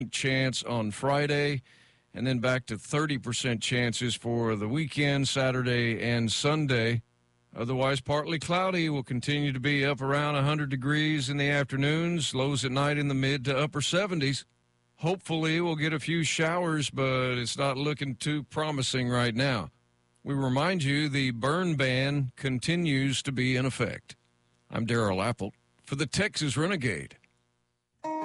chance on Friday, and then back to 30% chances for the weekend, Saturday and Sunday. Otherwise, partly cloudy. Will continue to be up around 100 degrees in the afternoons, lows at night in the mid to upper 70s. Hopefully, we'll get a few showers, but it's not looking too promising right now. We remind you the burn ban continues to be in effect. I'm Darrell Apple for the Texas Renegade.